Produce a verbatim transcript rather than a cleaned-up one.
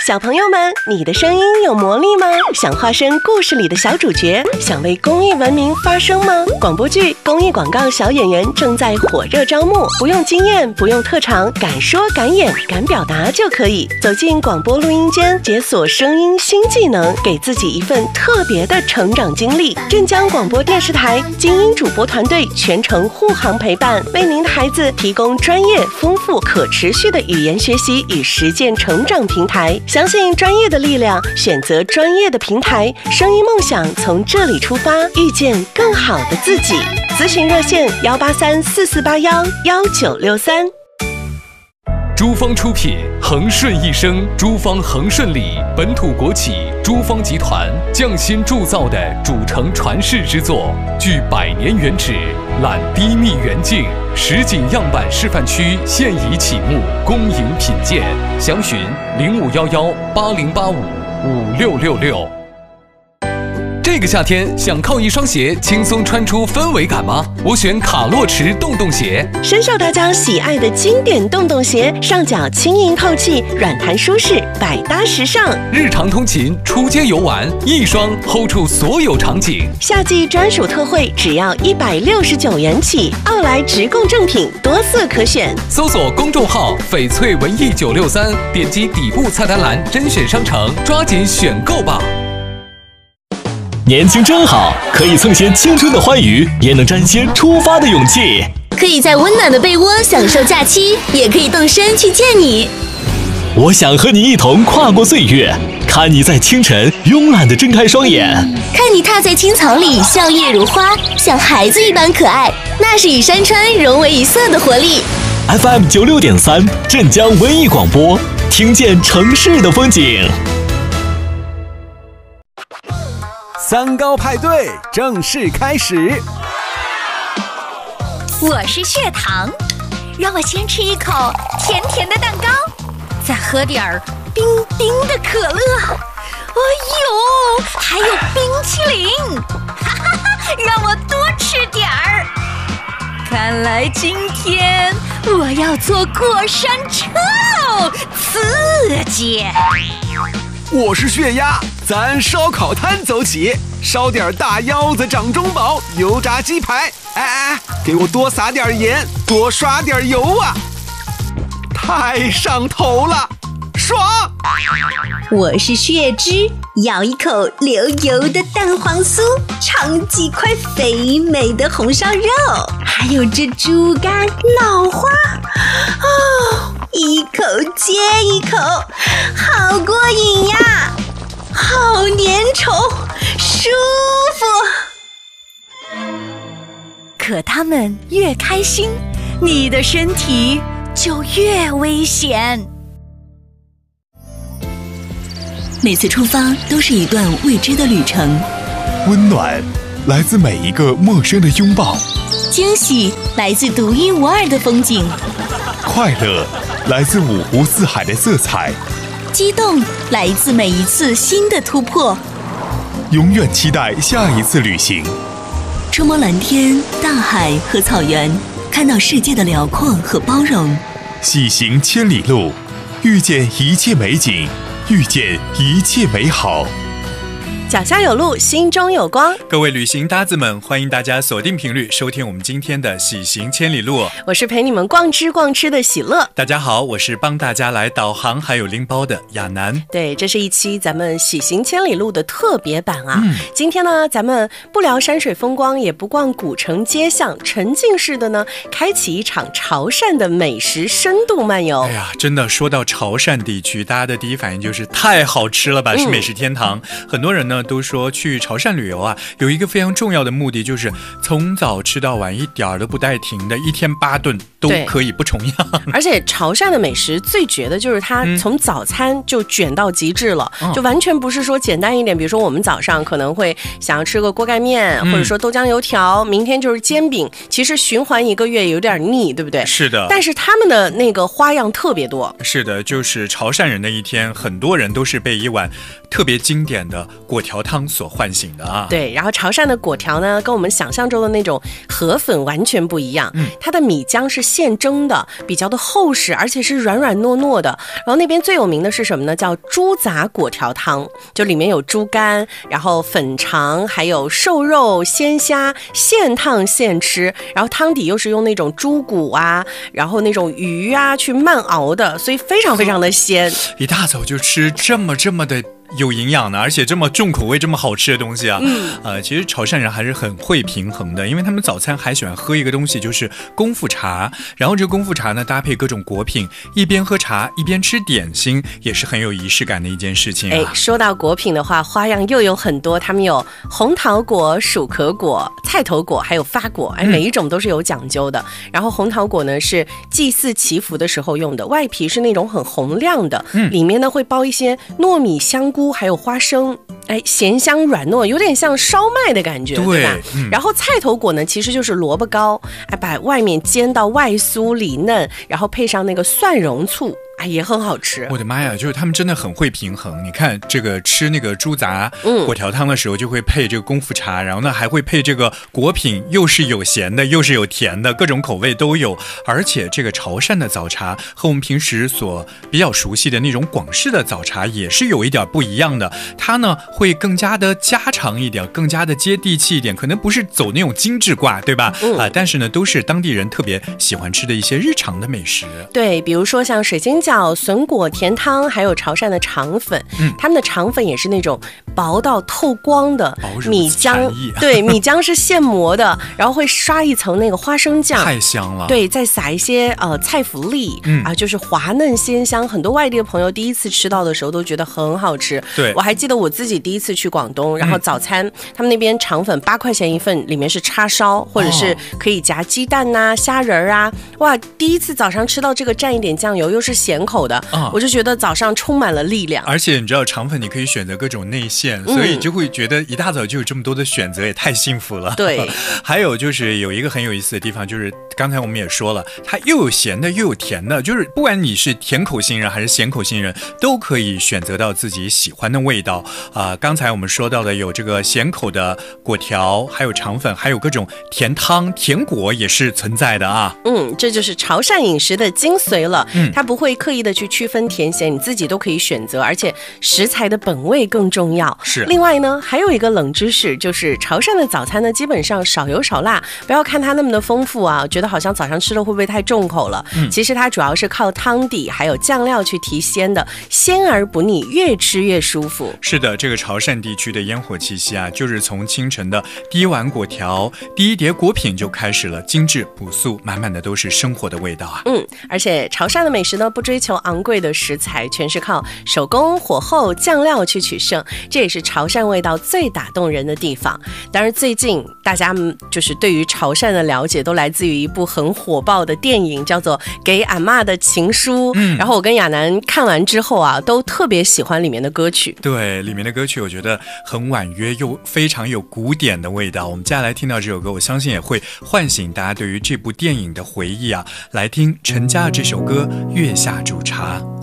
小朋友们，你的声音有魔力吗？想化身故事里的小主角，想为公益文明发声吗？广播剧、公益广告小演员正在火热招募，不用经验，不用特长，敢说敢演敢表达就可以。走进广播录音间，解锁声音新技能，给自己一份特别的成长经历。镇江广播电视台精英主播团队全程护航陪伴，为您的孩子提供专业、丰富、可持续的语言学习与实践成长平台。相信专业的力量，选择专业的平台，声音梦想从这里出发，遇见更好的自己。咨询热线幺八三四四八幺幺九六三。 珠方出品，恒顺一生，珠方恒顺里本土国企珠方集团匠心铸造的主城传世之作，具百年原址，揽低密远近，实景样板示范区现已启幕，恭迎品鉴。详询零五幺幺八零八五五六六六。这个夏天想靠一双鞋轻松穿出氛围感吗？我选卡洛驰洞洞鞋， 深受大家喜爱的经典洞洞鞋，上脚轻盈透气，软弹舒适，百搭时尚。 日常通勤、出街游玩，一双 hold 住所有场景。 夏季专属特惠，只要一百六十九元起。奥莱直供正品，多色可选。 搜索公众号“翡翠文艺九六三”，点击底部菜单栏甄选商城，抓紧选购吧。 年轻真好，可以蹭些青春的欢愉，也能沾些出发的勇气。 可以在温暖的被窝享受假期，也可以动身去见你。 我想和你一同跨过岁月，看你在清晨慵懒地睁开双眼， 看你踏在青草里笑靥如花，像孩子一般可爱，那是与山川融为一色的活力。 F M 九六点三，镇江文艺广播，听见城市的风景。 三高派对正式开始。 我是血糖，让我先吃一口甜甜的蛋糕，再喝点儿冰冰的可乐。哎呦，还有冰淇淋，哈哈哈，让我多吃点儿。看来今天我要坐过山车喽，刺激！ 我是血压，咱烧烤摊走起，烧点大腰子、掌中宝、油炸鸡排。哎哎，给我多撒点盐，多刷点油啊！太上头了，爽！ 我是血脂，咬一口流油的蛋黄酥，尝几块肥美的红烧肉，还有这猪肝、脑花，哦，一口接一口，好过瘾呀，好粘稠，舒服。 可他们越开心，你的身体就越危险。 每次出发都是一段未知的旅程， 温暖来自每一个陌生的拥抱， 惊喜来自独一无二的风景， 快乐来自五湖四海的色彩， 激动来自每一次新的突破， 永远期待下一次旅行。 触摸蓝天、大海和草原，看到世界的辽阔和包容。 喜行千里路，遇见一切美景，遇见一切美好。 脚下有路，心中有光。 各位旅行搭子们，欢迎大家锁定频率收听我们今天的喜行千里路。 我是陪你们逛吃逛吃的喜乐。 大家好，我是帮大家来导航还有拎包的亚楠。 对，这是一期咱们喜行千里路的特别版啊。 嗯、 今天呢，咱们不聊山水风光，也不逛古城街巷，沉浸式的呢，开启一场潮汕的美食深度漫游。 哎呀，真的说到潮汕地区，大家的第一反应就是太好吃了吧，嗯、是美食天堂。很多人呢都说去潮汕旅游啊，有一个非常重要的目的，就是从早吃到晚，一点都不带停的，一天八顿都可以不重样。 而且潮汕的美食最绝的就是它从早餐就卷到极致了，嗯、就完全不是说简单一点，比如说我们早上可能会想要吃个锅盖面，嗯、或者说豆浆油条，明天就是煎饼，其实循环一个月有点腻，对不对？ 是的。 但是他们的那个花样特别多。 是的，就是潮汕人的一天，很多人都是被一碗特别经典的粿条汤所唤醒的啊。 对，然后潮汕的果条呢，跟我们想象中的那种河粉完全不一样。嗯，它的米浆是现蒸的，比较的厚实，而且是软软糯糯的。然后那边最有名的是什么呢？叫猪杂果条汤，就里面有猪肝，然后粉肠，还有瘦肉、鲜虾，现烫现吃。然后汤底又是用那种猪骨啊，然后那种鱼啊去慢熬的，所以非常非常的鲜。 一大早就吃这么这么的有营养的，而且这么重口味这么好吃的东西啊。嗯，呃，其实潮汕人还是很会平衡的，因为他们早餐还喜欢喝一个东西，就是功夫茶。然后这个功夫茶呢，搭配各种果品，一边喝茶一边吃点心，也是很有仪式感的一件事情啊。 哎，说到果品的话，花样又有很多，他们有红桃果、薯壳果、菜头果，还有发果，哎，每一种都是有讲究的。嗯、然后红桃果呢是祭祀祈福的时候用的，外皮是那种很红亮的，嗯，里面呢会包一些糯米、香菇还有花生，哎，咸香软糯，有点像烧麦的感觉， 对, 对吧、嗯、然后菜头果呢其实就是萝卜糕，哎，把外面煎到外酥里嫩，然后配上那个蒜蓉醋，哎，也很好吃。 我的妈呀，就是他们真的很会平衡。你看这个吃那个猪杂果条汤的时候，就会配这个功夫茶，然后呢还会配这个果品，又是有咸的，又是有甜的，各种口味都有。而且这个潮汕的早茶和我们平时所比较熟悉的那种广式的早茶也是有一点不一样的。它呢会更加的家常一点，更加的接地气一点，可能不是走那种精致挂，对吧？嗯、啊，但是呢都是当地人特别喜欢吃的一些日常的美食。 对，比如说像水晶饺、笋果甜汤，还有潮汕的肠粉，嗯，他们的肠粉也是那种薄到透光的米浆，对，米浆是现磨的，然后会刷一层那个花生酱， 太香了。 对，再撒一些呃菜脯粒，嗯啊，就是滑嫩鲜香。很多外地的朋友第一次吃到的时候都觉得很好吃。 对， 我还记得我自己第一次去广东，然后早餐、嗯、他们那边肠粉八块钱一份，里面是叉烧，或者是可以夹鸡蛋呐、啊、虾仁啊。哇，第一次早上吃到这个蘸一点酱油，又是咸口的。哦、我就觉得早上充满了力量。 而且你知道肠粉你可以选择各种内馅、嗯、所以就会觉得一大早就有这么多的选择，也太幸福了。 对， 还有就是有一个很有意思的地方，就是刚才我们也说了，它又有咸的又有甜的，就是不管你是甜口新人还是咸口新人，都可以选择到自己喜欢的味道啊、呃。刚才我们说到的有这个咸口的果条，还有肠粉，还有各种甜汤甜果也是存在的啊。 嗯，这就是潮汕饮食的精髓了。嗯，它不会刻意的去区分甜咸，你自己都可以选择，而且食材的本味更重要。 是。 另外呢，还有一个冷知识，就是潮汕的早餐呢，基本上少油少辣，不要看它那么的丰富啊，觉得好像早上吃了会不会太重口了？嗯，其实它主要是靠汤底还有酱料去提鲜的，鲜而不腻，越吃越舒服。 是的，这个潮汕地区的烟火气息啊，就是从清晨的第一碗果条、第一碟果品就开始了，精致朴素，满满的都是生活的味道啊。 嗯，而且潮汕的美食呢，不追求昂贵的食材，全是靠手工、火候、酱料去取胜，这也是潮汕味道最打动人的地方。当然，最近大家就是对于潮汕的了解，都来自于一部很火爆的电影，叫做《给阿嬷的情书》。嗯，然后我跟亚楠看完之后啊，都特别喜欢里面的歌曲。 对，里面的歌曲我觉得很婉约又非常有古典的味道。我们接下来听到这首歌，我相信也会唤醒大家对于这部电影的回忆啊。来听陈嘉的这首歌《月下煮茶》。